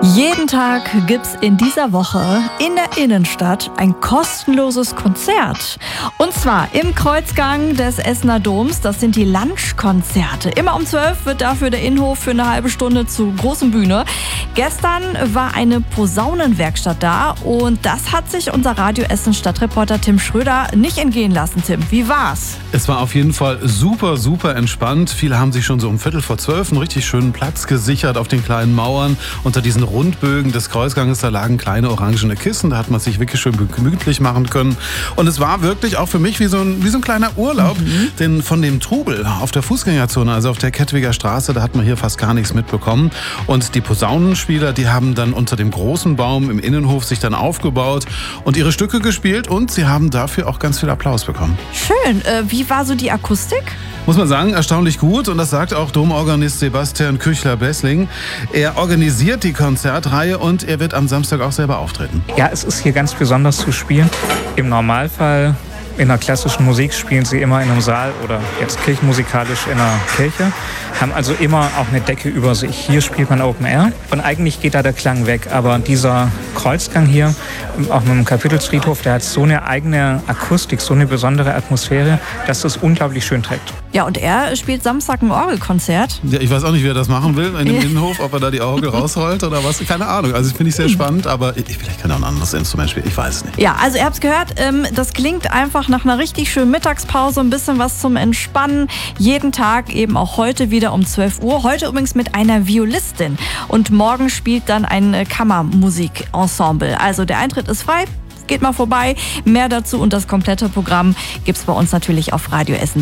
Jeden Tag gibt's in dieser Woche in der Innenstadt ein kostenloses Konzert. Und zwar im Kreuzgang des Essener Doms. Das sind die Lunchkonzerte. Immer um 12 wird dafür der Innenhof für eine halbe Stunde zur großen Bühne. Gestern war eine Posaunenwerkstatt da und das hat sich unser Radio Essen Stadtreporter Tim Schröder nicht entgehen lassen. Tim, wie war's? Es war auf jeden Fall super entspannt. Viele haben sich schon so um 11:45 einen richtig schönen Platz gesichert auf den kleinen Mauern. Unter diesen Rundbögen des Kreuzganges, da lagen kleine orangene Kissen. Da hat man sich wirklich schön gemütlich machen können. Und es war wirklich auch für mich wie so ein kleiner Urlaub. Denn von dem Trubel auf der Fußgängerzone, also auf der Kettwiger Straße, da hat man hier fast gar nichts mitbekommen. Und die Posaunenspieler, die haben dann unter dem großen Baum im Innenhof sich dann aufgebaut und ihre Stücke gespielt. Und sie haben dafür auch ganz viel Applaus bekommen. Schön. Wie war so die Akustik? Muss man sagen, erstaunlich gut. Und das sagt auch Domorganist Sebastian Küchler-Bessling. Er organisiert die Konzertreihe und er wird am Samstag auch selber auftreten. Ja, es ist hier ganz besonders zu spielen. Im Normalfall in der klassischen Musik spielen sie immer in einem Saal oder jetzt kirchenmusikalisch in einer Kirche, haben also immer auch eine Decke über sich. Hier spielt man Open Air und eigentlich geht da der Klang weg, aber dieser Kreuzgang hier, auch mit dem Kapitelsfriedhof, der hat so eine eigene Akustik, so eine besondere Atmosphäre, dass das unglaublich schön trägt. Ja, und er spielt Samstag ein Orgelkonzert. Ja, ich weiß auch nicht, wer das machen will in dem Innenhof, ob er da die Orgel rausrollt oder was, keine Ahnung. Also das finde ich sehr spannend, aber vielleicht kann er auch ein anderes Instrument spielen, ich weiß es nicht. Ja, also ihr habt es gehört, das klingt einfach nach einer richtig schönen Mittagspause, ein bisschen was zum Entspannen. Jeden Tag, eben auch heute wieder um 12 Uhr. Heute übrigens mit einer Violistin. Und morgen spielt dann ein Kammermusikensemble. Also der Eintritt ist frei. Geht mal vorbei. Mehr dazu und das komplette Programm gibt's bei uns natürlich auf radioessen.de.